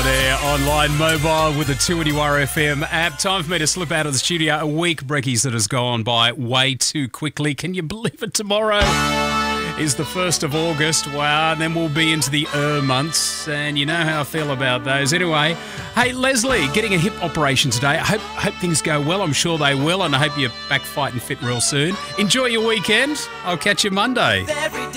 air, online, mobile with the 2NUR FM app. Time for me to slip out of the studio. A week, Breckies, that has gone by way too quickly. Can you believe it? Tomorrow is the 1st of August. Wow, and then we'll be into the months, and you know how I feel about those. Anyway, hey, Leslie, getting a hip operation today. I hope things go well. I'm sure they will, and I hope you're back fighting fit real soon. Enjoy your weekend. I'll catch you Monday.